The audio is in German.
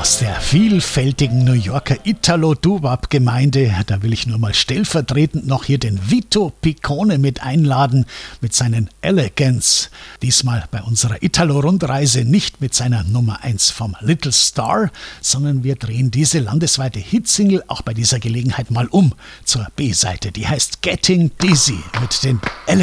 Aus der vielfältigen New Yorker Italo-Doo-Wop-Gemeinde, da will ich nur mal stellvertretend noch hier den Vito Piccone mit einladen, mit seinen Elegance. Diesmal bei unserer Italo-Rundreise nicht mit seiner Nummer 1 vom Little Star, sondern wir drehen diese landesweite Hitsingle auch bei dieser Gelegenheit mal um zur B-Seite. Die heißt Getting Dizzy mit den Elegance.